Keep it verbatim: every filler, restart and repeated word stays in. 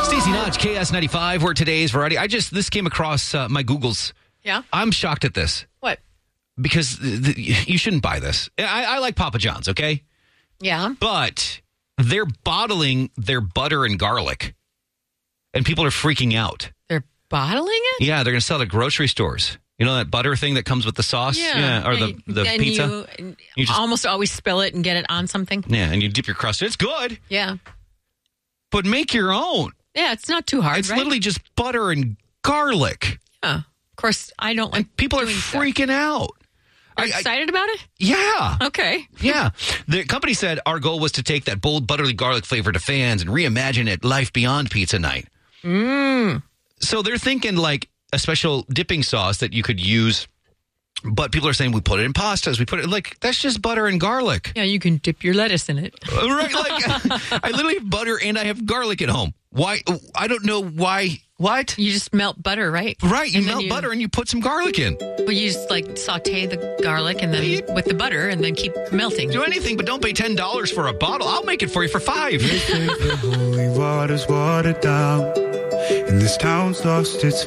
Stacey Notch, K S ninety-five, where today's variety. I just, this came across uh, my Googles. Yeah? I'm shocked at this. What? Because th- th- you shouldn't buy this. I, I like Papa John's, okay? Yeah. But they're bottling their butter and garlic. And people are freaking out. They're bottling it? Yeah, they're going to sell it at grocery stores. You know that butter thing that comes with the sauce? Yeah. or the, the and pizza? You, You just- almost always spill it and get it on something. Yeah, and you dip your crust. It's good, Yeah. but make your own. Yeah, it's not too hard, It's right? literally just butter and garlic. Yeah. Of course, I don't like And people are doing freaking out. Are I- you I- excited about it? Yeah. Okay. Yeah. The company said our goal was to take that bold buttery garlic flavor to fans and reimagine it life beyond pizza night. Mmm. So they're thinking like a special dipping sauce that you could use, but people are saying we put it in pastas. We put it like, that's just butter and garlic. Yeah, you can dip your lettuce in it. Right? Like, I literally have butter and I have garlic at home. Why? I don't know why. What? You just melt butter, right? Right. You And then melt you- butter and you put some garlic in. Well, you just like saute the garlic and then You- with the butter and then keep melting. Do anything, but don't pay ten dollars for a bottle. I'll make it for you for five. The holy water's watered down, and this town's lost its